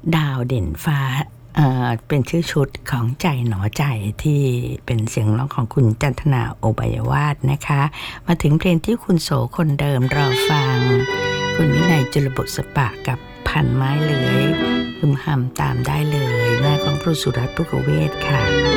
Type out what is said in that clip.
ดาวเด่นฟ้าเป็นชื่อชุดของใจหนอใจที่เป็นเสียงร้องของคุณจันทนาโอไบยวาทนะคะมาถึงเพลงที่คุณโสคนเดิมรอฟังคุณวินัยจุลบุษปะกับพันไม้เลื้อยพึมพำตามได้เลยงานของครูสุรัตน์พุกเวศค่ะ